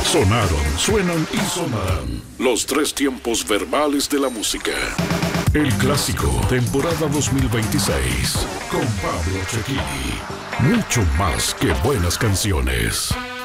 Sonaron, suenan y sonarán los tres tiempos verbales de la música. El clásico, temporada 2026, con Pablo Cecchini. Mucho más que buenas canciones.